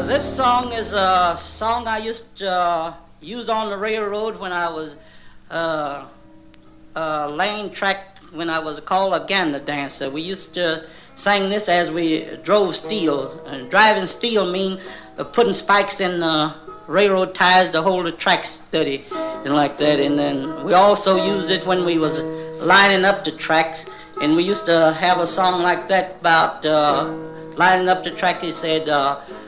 This song is a song I used to use on the railroad when I was laying track, when I was called a gander dancer. We used to sing this as we drove steel. Driving steel mean putting spikes in railroad ties to hold the track steady and like that. And then we also used it when we was lining up the tracks. And we used to have a song like that about lining up the track. He said,